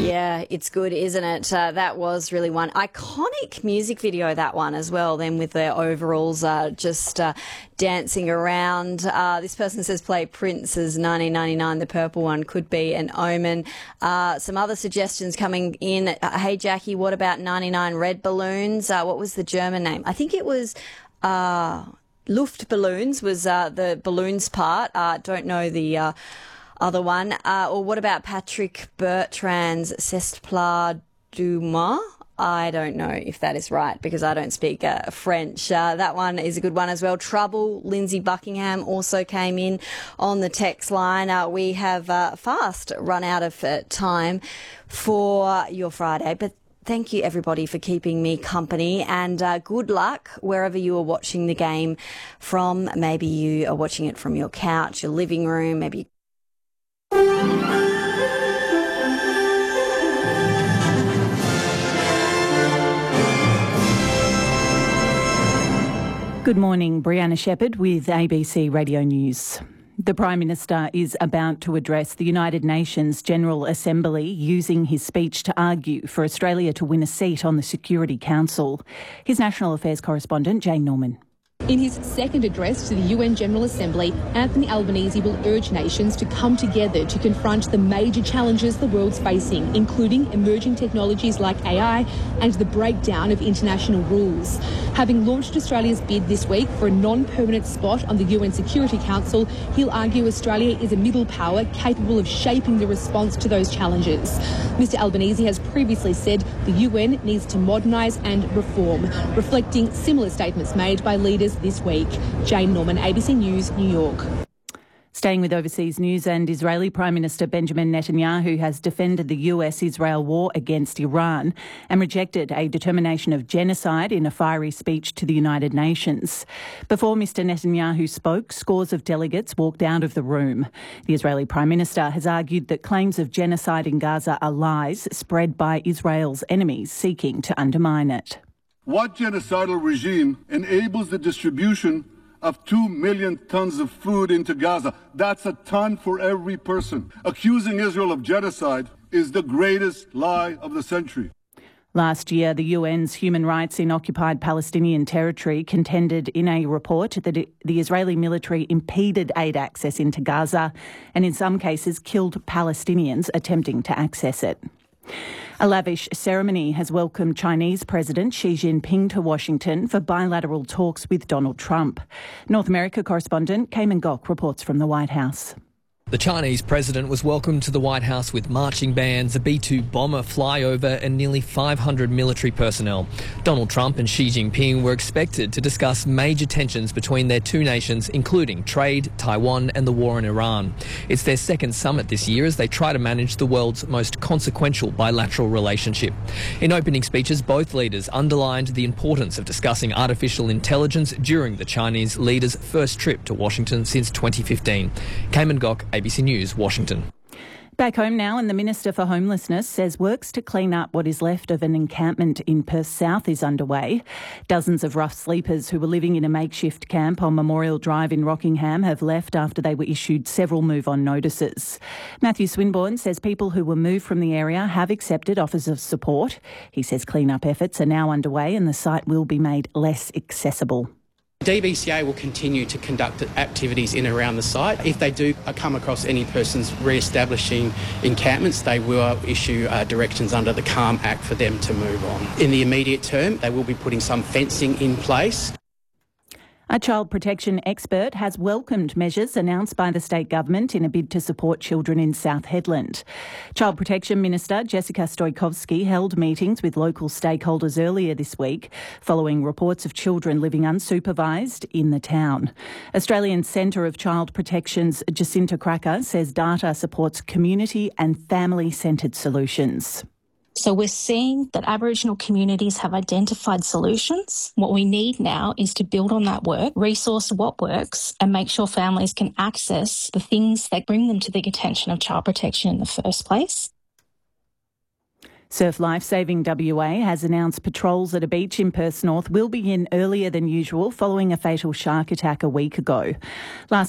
Yeah, it's good, isn't it? That was really one iconic music video, that one as well, then with their overalls just dancing around. This person says play Prince's 1999, the purple one, could be an omen. Some other suggestions coming in. Hey, Jackie, what about 99 Red Balloons? What was the German name? I think it was Luftballons was the balloons part. Don't know the other one. Or what about Patrick Bertrand's C'est Plat du Mois? I don't know if that is right because I don't speak French. That one is a good one as well. Trouble, Lindsay Buckingham also came in on the text line. We have fast run out of time for your Friday, but thank you, everybody, for keeping me company, and good luck wherever you are watching the game from. Maybe you are watching it from your couch, your living room, maybe. Good morning, Brianna Shepherd with ABC Radio News. The Prime Minister is about to address the United Nations General Assembly using his speech to argue for Australia to win a seat on the Security Council. His National Affairs correspondent, Jane Norman. In his second address to the UN General Assembly, Anthony Albanese will urge nations to come together to confront the major challenges the world's facing, including emerging technologies like AI and the breakdown of international rules. Having launched Australia's bid this week for a non-permanent spot on the UN Security Council, he'll argue Australia is a middle power capable of shaping the response to those challenges. Mr Albanese has previously said the UN needs to modernise and reform, reflecting similar statements made by leaders this week. Jane Norman, ABC News, New York. Staying with overseas news, and Israeli Prime Minister Benjamin Netanyahu has defended the US-Israel war against Iran and rejected a determination of genocide in a fiery speech to the United Nations. Before Mr Netanyahu spoke, scores of delegates walked out of the room. The Israeli Prime Minister has argued that claims of genocide in Gaza are lies spread by Israel's enemies seeking to undermine it. What genocidal regime enables the distribution of 2 million tons of food into Gaza? That's a ton for every person. Accusing Israel of genocide is the greatest lie of the century. Last year, the UN's Human Rights in Occupied Palestinian Territory contended in a report that the Israeli military impeded aid access into Gaza and in some cases killed Palestinians attempting to access it. A lavish ceremony has welcomed Chinese President Xi Jinping to Washington for bilateral talks with Donald Trump. North America correspondent Cayman Gok reports from the White House. The Chinese president was welcomed to the White House with marching bands, a B-2 bomber flyover and nearly 500 military personnel. Donald Trump and Xi Jinping were expected to discuss major tensions between their two nations, including trade, Taiwan and the war in Iran. It's their second summit this year as they try to manage the world's most consequential bilateral relationship. In opening speeches, both leaders underlined the importance of discussing artificial intelligence during the Chinese leader's first trip to Washington since 2015. Cayman Gok, ABC News, Washington. Back home now, and the Minister for Homelessness says works to clean up what is left of an encampment in Perth South is underway. Dozens of rough sleepers who were living in a makeshift camp on Memorial Drive in Rockingham have left after they were issued several move-on notices. Matthew Swinburne says people who were moved from the area have accepted offers of support. He says clean-up efforts are now underway and the site will be made less accessible. DBCA will continue to conduct activities in and around the site. If they do come across any persons re-establishing encampments, they will issue directions under the CALM Act for them to move on. In the immediate term, they will be putting some fencing in place. A child protection expert has welcomed measures announced by the state government in a bid to support children in South Hedland. Child Protection Minister Jessica Stojkovski held meetings with local stakeholders earlier this week following reports of children living unsupervised in the town. Australian Centre of Child Protection's Jacinta Cracker says data supports community and family-centred solutions. So we're seeing that Aboriginal communities have identified solutions. What we need now is to build on that work, resource what works, and make sure families can access the things that bring them to the attention of child protection in the first place. Surf Lifesaving WA has announced patrols at a beach in Perth North will begin earlier than usual following a fatal shark attack a week ago. Last